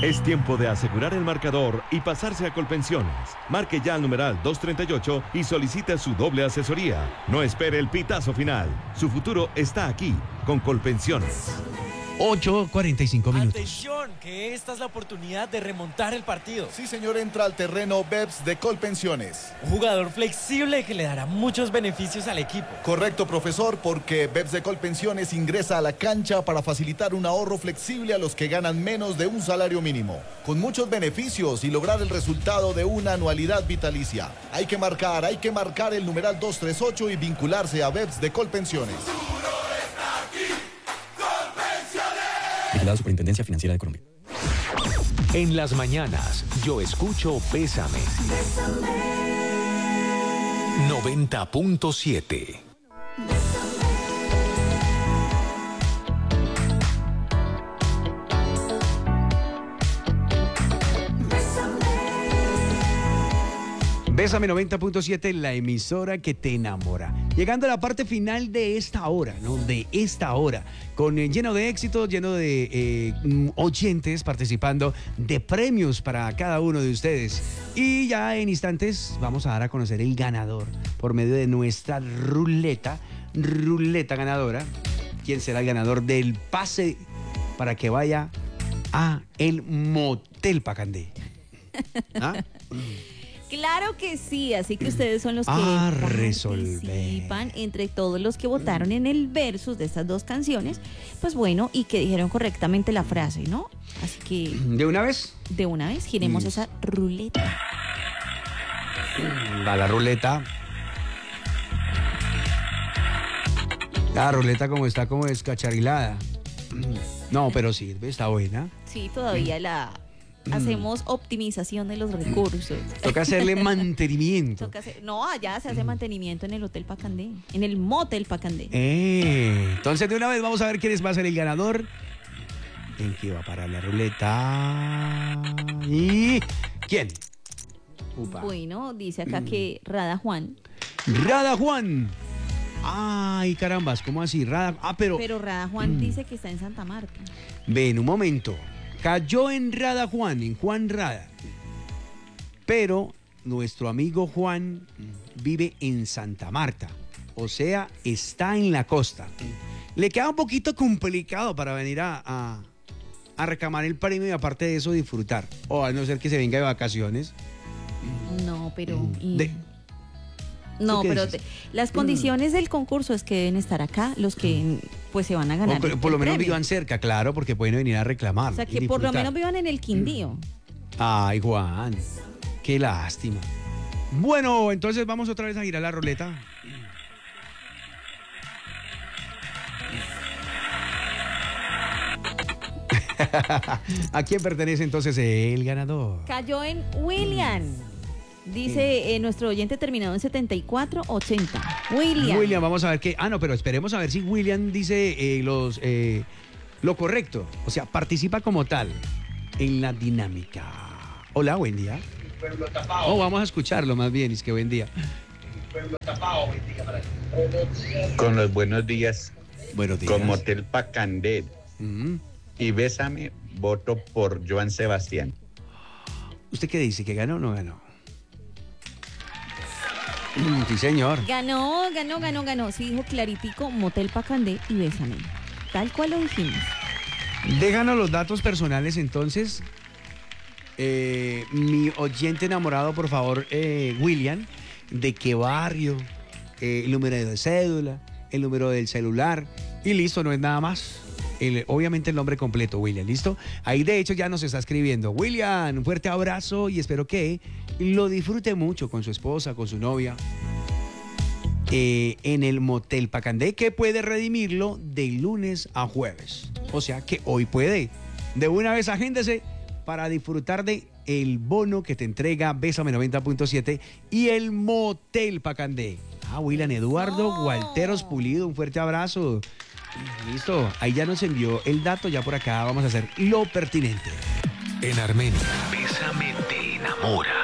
Es tiempo de asegurar el marcador y pasarse a Colpensiones. Marque ya al numeral 238 y solicite su doble asesoría. No espere el pitazo final. Su futuro está aquí, con Colpensiones. 8:45 minutos. Atención, que esta es la oportunidad de remontar el partido. Sí, señor, entra al terreno BEPS de Colpensiones. Un jugador flexible que le dará muchos beneficios al equipo. Correcto, profesor, porque BEPS de Colpensiones ingresa a la cancha para facilitar un ahorro flexible a los que ganan menos de un salario mínimo, con muchos beneficios y lograr el resultado de una anualidad vitalicia. Hay que marcar el numeral 238 y vincularse a BEPS de Colpensiones. La Superintendencia Financiera de Colombia. En las mañanas, yo escucho Bésame. 90.7. Bésame 90.7, la emisora que te enamora. Llegando a la parte final de esta hora, ¿no? De esta hora, con lleno de éxitos, lleno de oyentes participando, de premios para cada uno de ustedes. Y ya en instantes vamos a dar a conocer el ganador por medio de nuestra ruleta ganadora. ¿Quién será el ganador del pase para que vaya a el Motel Pacandé? ¿Ah? Claro que sí, así que ustedes son los que participan entre todos los que votaron en el versus de estas dos canciones, pues bueno, y que dijeron correctamente la frase, ¿no? Así que... ¿De una vez? De una vez, giremos esa ruleta. Va la ruleta. La ruleta como está como descacharilada. No, pero sirve, está buena. Sí, todavía la... Hacemos optimización de los recursos. Toca hacerle mantenimiento. No, allá se hace mantenimiento en el Hotel Pacandé, en el Motel Pacandé. Entonces de una vez vamos a ver quién va a ser el ganador. ¿En qué va a parar la ruleta? ¿Y quién? Upa. Bueno, dice acá que Rada Juan. ¡Rada Juan! Ay, carambas, ¿cómo así? Pero Rada Juan dice que está en Santa Marta. Ven, un momento. Cayó en Rada Juan, en Juan Rada. Pero nuestro amigo Juan vive en Santa Marta. O sea, está en la costa. Le queda un poquito complicado para venir a reclamar el premio y aparte de eso disfrutar. O a no ser que se venga de vacaciones. No, pero... No, pero las condiciones del concurso es que deben estar acá los que pues se van a ganar. Por lo menos vivan cerca, claro, porque pueden venir a reclamar. O sea, que por lo menos vivan en el Quindío. Ay, Juan, qué lástima. Bueno, entonces vamos otra vez a girar la ruleta. ¿A quién pertenece entonces el ganador? Cayó en William. Dice nuestro oyente terminado en 7480. William, vamos a ver qué. No, pero esperemos a ver si William dice lo correcto. O sea, participa como tal en la dinámica. Hola, buen día. Pueblo tapado. Vamos a escucharlo más bien, es que buen día. Pueblo tapado, buen día para ti. Con los buenos días. Buenos días. Con Motel Pacandé. Y Bésame, voto por Joan Sebastián. ¿Usted qué dice? ¿Que ganó o no ganó? Sí, señor. Ganó. Sí, dijo claritico, Motel Pacandé y Bésame. Tal cual lo dijimos. Déjanos los datos personales entonces. Mi oyente enamorado, por favor, William, ¿de qué barrio? El número de cédula, el número del celular y listo, no es nada más. Obviamente el nombre completo, William, ¿listo? Ahí de hecho ya nos está escribiendo. William, un fuerte abrazo y espero que lo disfrute mucho con su esposa, con su novia, en el Motel Pacandé, que puede redimirlo de lunes a jueves. O sea que hoy puede. De una vez agéndese para disfrutar de el bono que te entrega Bésame 90.7 y el Motel Pacandé. William Eduardo Gualteros Pulido, un fuerte abrazo. Listo, ahí ya nos envió el dato, ya por acá vamos a hacer lo pertinente. En Armenia, Bésame te enamora.